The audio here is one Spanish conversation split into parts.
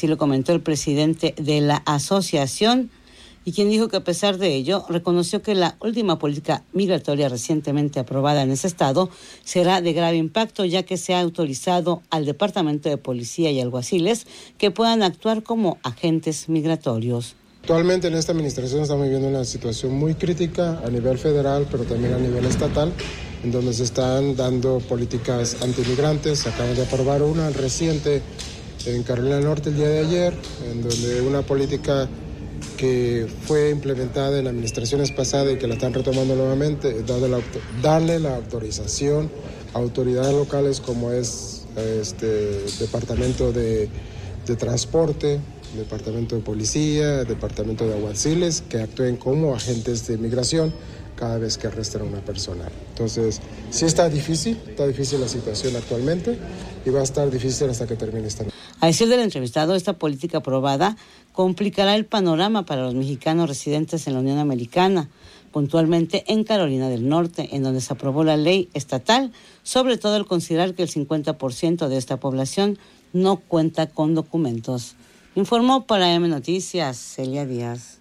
Así lo comentó el presidente de la asociación, y quien dijo que a pesar de ello, reconoció que la última política migratoria recientemente aprobada en ese estado será de grave impacto, ya que se ha autorizado al Departamento de Policía y alguaciles que puedan actuar como agentes migratorios. Actualmente en esta administración estamos viviendo una situación muy crítica a nivel federal, pero también a nivel estatal, en donde se están dando políticas antimigrantes. Acaban de aprobar una reciente en Carolina del Norte el día de ayer, en donde una política que fue implementada en administraciones pasadas y que la están retomando nuevamente, darle la autorización a autoridades locales como es Departamento de Transporte, Departamento de Policía, Departamento de Alguaciles, que actúen como agentes de migración cada vez que arrestan a una persona. Entonces, sí está difícil la situación actualmente y va a estar difícil hasta que termine esta. A decir del entrevistado, esta política aprobada complicará el panorama para los mexicanos residentes en la Unión Americana, puntualmente en Carolina del Norte, en donde se aprobó la ley estatal, sobre todo al considerar que el 50% de esta población no cuenta con documentos. Informó para M Noticias, Celia Díaz.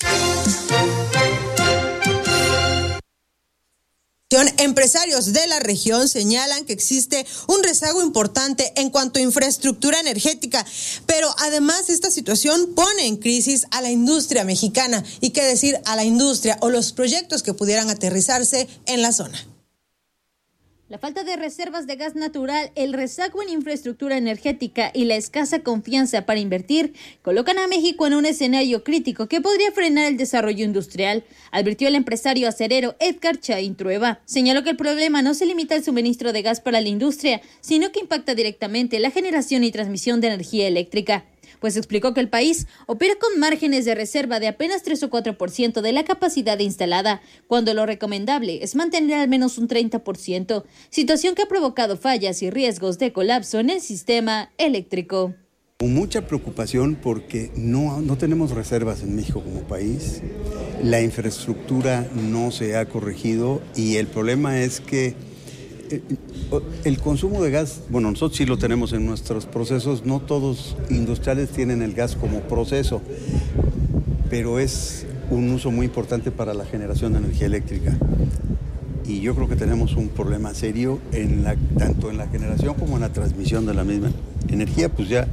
Empresarios de la región señalan que existe un rezago importante en cuanto a infraestructura energética, pero además esta situación pone en crisis a la industria mexicana y qué decir a la industria o los proyectos que pudieran aterrizarse en la zona. La falta de reservas de gas natural, el rezago en infraestructura energética y la escasa confianza para invertir colocan a México en un escenario crítico que podría frenar el desarrollo industrial, advirtió el empresario acerero Edgar Chaín Trueba. Señaló que el problema no se limita al suministro de gas para la industria, sino que impacta directamente la generación y transmisión de energía eléctrica. Pues explicó que el país opera con márgenes de reserva de apenas 3 o 4% de la capacidad instalada, cuando lo recomendable es mantener al menos un 30%, situación que ha provocado fallas y riesgos de colapso en el sistema eléctrico. Con mucha preocupación porque no tenemos reservas en México como país, la infraestructura no se ha corregido y el problema es que el consumo de gas, bueno, nosotros sí lo tenemos en nuestros procesos, no todos industriales tienen el gas como proceso, pero es un uso muy importante para la generación de energía eléctrica. Y yo creo que tenemos un problema serio tanto en la generación como en la transmisión de la misma energía, pues ya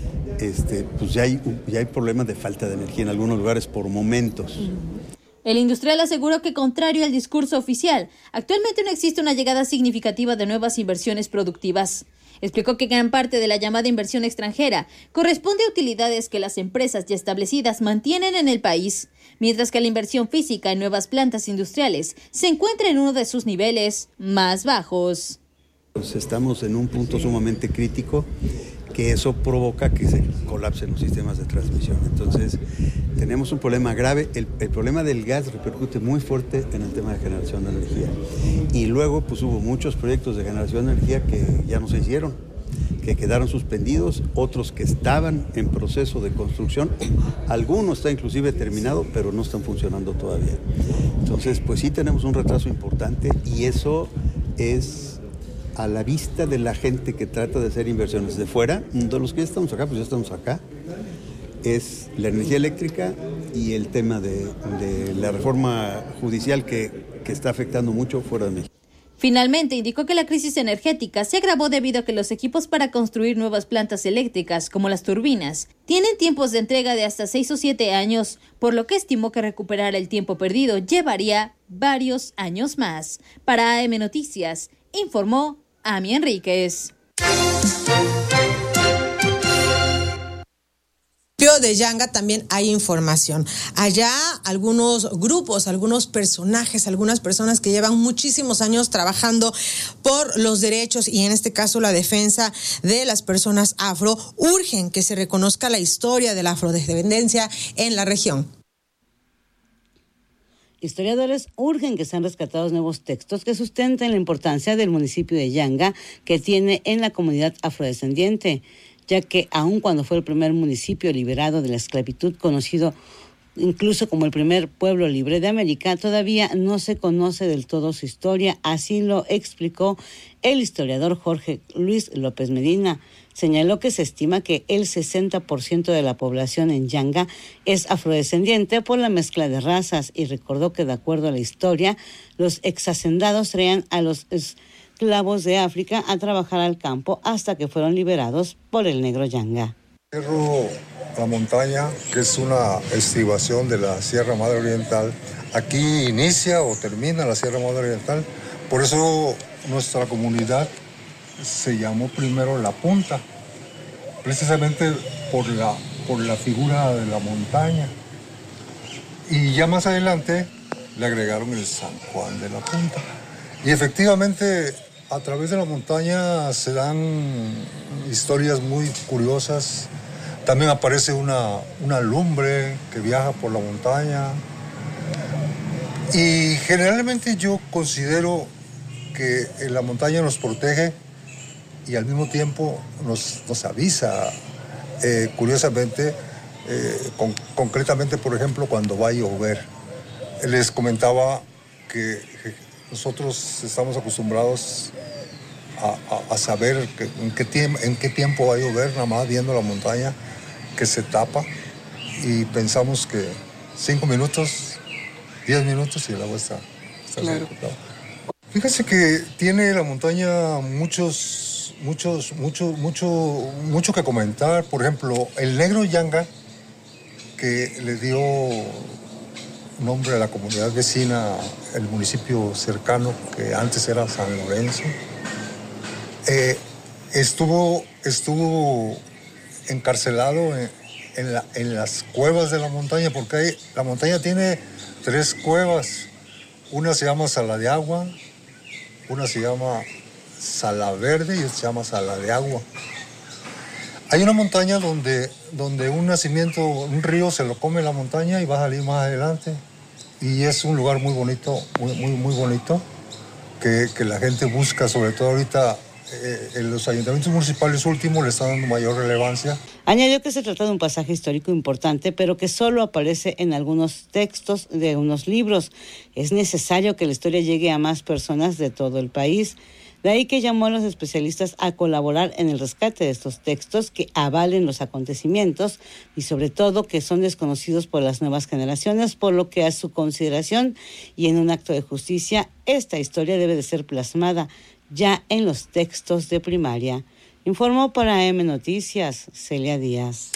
hay problemas de falta de energía en algunos lugares por momentos. El industrial aseguró que, contrario al discurso oficial, actualmente no existe una llegada significativa de nuevas inversiones productivas. Explicó que gran parte de la llamada inversión extranjera corresponde a utilidades que las empresas ya establecidas mantienen en el país, mientras que la inversión física en nuevas plantas industriales se encuentra en uno de sus niveles más bajos. Pues estamos en un punto sumamente crítico que eso provoca que se colapsen los sistemas de transmisión. Entonces, tenemos un problema grave. El problema del gas repercute muy fuerte en el tema de generación de energía. Y luego, pues hubo muchos proyectos de generación de energía que ya no se hicieron, que quedaron suspendidos, otros que estaban en proceso de construcción. Algunos está inclusive terminado, pero no están funcionando todavía. Entonces, pues sí tenemos un retraso importante y eso es a la vista de la gente que trata de hacer inversiones de fuera. De los que ya estamos acá, pues ya estamos acá. Es la energía eléctrica y el tema de la reforma judicial que está afectando mucho fuera de México. Finalmente, indicó que la crisis energética se agravó debido a que los equipos para construir nuevas plantas eléctricas, como las turbinas, tienen tiempos de entrega de hasta 6 o 7 años, por lo que estimó que recuperar el tiempo perdido llevaría varios años más. Para AM Noticias, informó Ami Enríquez. De Yanga también hay información. Allá algunos grupos, algunos personajes, algunas personas que llevan muchísimos años trabajando por los derechos y en este caso la defensa de las personas afro, urgen que se reconozca la historia de la afrodescendencia en la región. Historiadores urgen que sean rescatados nuevos textos que sustenten la importancia del municipio de Yanga que tiene en la comunidad afrodescendiente, ya que aun cuando fue el primer municipio liberado de la esclavitud, conocido incluso como el primer pueblo libre de América, todavía no se conoce del todo su historia. Así lo explicó el historiador Jorge Luis López Medina, Señaló que se estima que el 60% de la población en Yanga es afrodescendiente por la mezcla de razas y recordó que de acuerdo a la historia, los exhacendados traían a los esclavos de África a trabajar al campo hasta que fueron liberados por el negro Yanga. Cerro La Montaña, que es una estribación de la Sierra Madre Oriental, aquí inicia o termina la Sierra Madre Oriental, por eso nuestra comunidad se llamó primero La Punta, precisamente por la figura de la montaña. Y ya más adelante le agregaron el San Juan de la Punta. Y efectivamente, a través de la montaña se dan historias muy curiosas. También aparece una lumbre que viaja por la montaña. Y generalmente yo considero que la montaña nos protege y al mismo tiempo nos avisa, curiosamente, concretamente, por ejemplo, cuando va a llover. Les comentaba que nosotros estamos acostumbrados a saber en qué tiempo va a llover, nada más viendo la montaña que se tapa y pensamos que 5 minutos, 10 minutos y el agua está claro. Fíjese que tiene la montaña mucho que comentar. Por ejemplo, el negro Yanga, que le dio nombre a la comunidad vecina, el municipio cercano, que antes era San Lorenzo, estuvo encarcelado en las cuevas de la montaña, porque la montaña tiene 3 cuevas. Una se llama Sala de Agua, una se llama Sala Verde y otra se llama Sala de Agua. Hay una montaña donde un río se lo come la montaña y va a salir más adelante. Y es un lugar muy bonito, muy bonito, que la gente busca, sobre todo ahorita. En los ayuntamientos municipales últimos le están dando mayor relevancia. Añadió que se trata de un pasaje histórico importante, pero que solo aparece en algunos textos de unos libros. Es necesario que la historia llegue a más personas de todo el país. De ahí que llamó a los especialistas a colaborar en el rescate de estos textos que avalen los acontecimientos y sobre todo que son desconocidos por las nuevas generaciones, por lo que a su consideración y en un acto de justicia, esta historia debe de ser plasmada ya en los textos de primaria. Informó para M Noticias, Celia Díaz.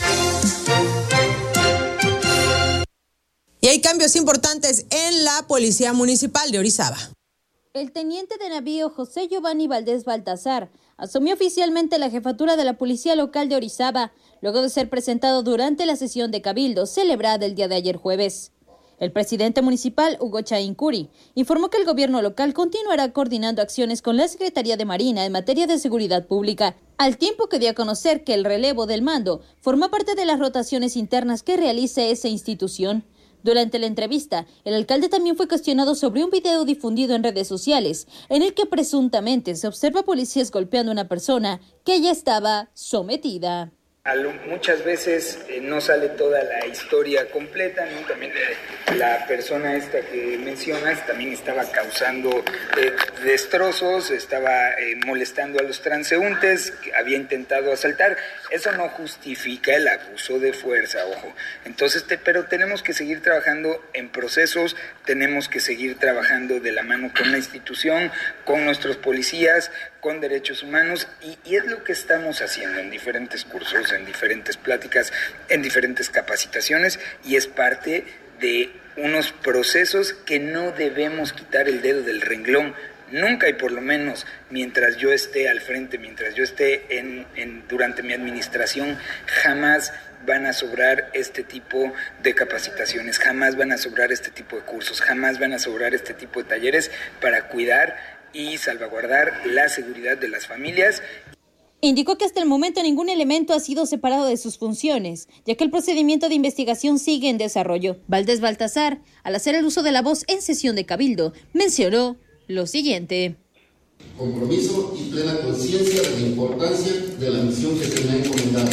Y hay cambios importantes en la Policía Municipal de Orizaba. El teniente de navío José Giovanni Valdés Baltazar asumió oficialmente la jefatura de la Policía Local de Orizaba, luego de ser presentado durante la sesión de Cabildo celebrada el día de ayer jueves. El presidente municipal, Hugo Chaín Curi, informó que el gobierno local continuará coordinando acciones con la Secretaría de Marina en materia de seguridad pública, al tiempo que dio a conocer que el relevo del mando forma parte de las rotaciones internas que realiza esa institución. Durante la entrevista, el alcalde también fue cuestionado sobre un video difundido en redes sociales, en el que presuntamente se observa policías golpeando a una persona que ya estaba sometida. Muchas veces no sale toda la historia completa, ¿no? También la persona esta que mencionas también estaba causando destrozos, estaba molestando a los transeúntes, había intentado asaltar. Eso no justifica el abuso de fuerza, ojo. Entonces, pero tenemos que seguir trabajando en procesos, tenemos que seguir trabajando de la mano con la institución, con nuestros policías, con derechos humanos, y es lo que estamos haciendo en diferentes cursos, en diferentes pláticas, en diferentes capacitaciones, y es parte de unos procesos que no debemos quitar el dedo del renglón nunca, y por lo menos mientras yo esté al frente, mientras yo esté durante mi administración, jamás van a sobrar este tipo de capacitaciones, jamás van a sobrar este tipo de cursos, jamás van a sobrar este tipo de talleres para cuidar y salvaguardar la seguridad de las familias. Indicó que hasta el momento ningún elemento ha sido separado de sus funciones, ya que el procedimiento de investigación sigue en desarrollo. Valdés Baltazar, al hacer el uso de la voz en sesión de Cabildo, mencionó lo siguiente. Compromiso y plena conciencia de la importancia de la misión que se me ha encomendado.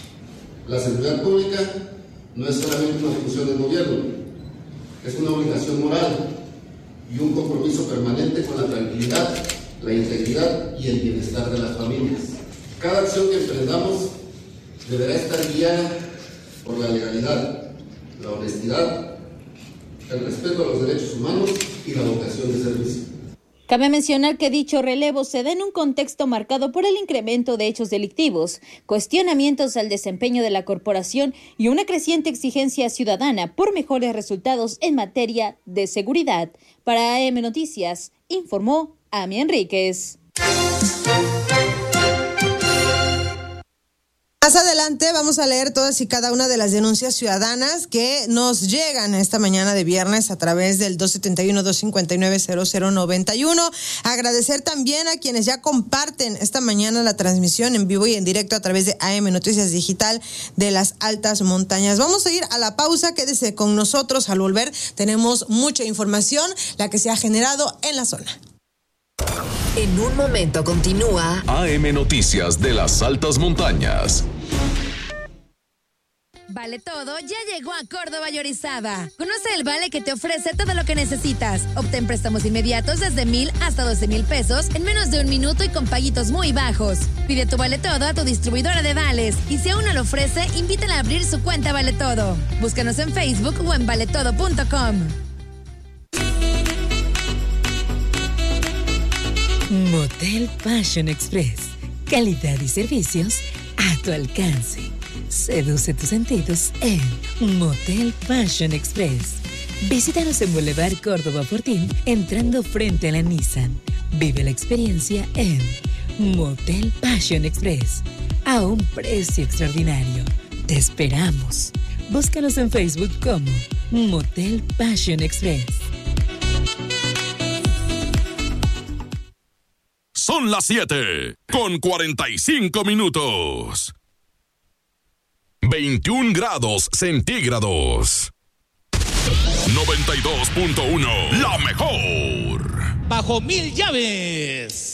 La seguridad pública no es solamente una función del gobierno, es una obligación moral y un compromiso permanente con la tranquilidad, la integridad y el bienestar de las familias. Cada acción que emprendamos deberá estar guiada por la legalidad, la honestidad, el respeto a los derechos humanos y la vocación de servicio. Cabe mencionar que dicho relevo se da en un contexto marcado por el incremento de hechos delictivos, cuestionamientos al desempeño de la corporación y una creciente exigencia ciudadana por mejores resultados en materia de seguridad. Para AM Noticias, informó Ami Enríquez. Más adelante vamos a leer todas y cada una de las denuncias ciudadanas que nos llegan esta mañana de viernes a través del 271-259-0091. Agradecer también a quienes ya comparten esta mañana la transmisión en vivo y en directo a través de AM Noticias Digital de las Altas Montañas. Vamos a ir a la pausa, quédese con nosotros. Al volver tenemos mucha información, la que se ha generado en la zona. En un momento continúa AM Noticias de las Altas Montañas. Vale Todo ya llegó a Córdoba y Orizaba. Conoce el vale que te ofrece todo lo que necesitas. Obtén préstamos inmediatos desde 1,000 hasta 12,000 pesos en menos de un minuto y con paguitos muy bajos. Pide tu Vale Todo a tu distribuidora de vales y si aún no lo ofrece, invítala a abrir su cuenta Vale Todo. Búscanos en Facebook o en valetodo.com. Motel Fashion Express. Calidad y servicios a tu alcance. Seduce tus sentidos en Motel Fashion Express. Visítanos en Boulevard Córdoba Fortín, entrando frente a la Nissan. Vive la experiencia en Motel Fashion Express. A un precio extraordinario. Te esperamos. Búscanos en Facebook como Motel Fashion Express. Son las 7:45. 21 grados centígrados. 92.1, la mejor. Bajo 1000 llaves.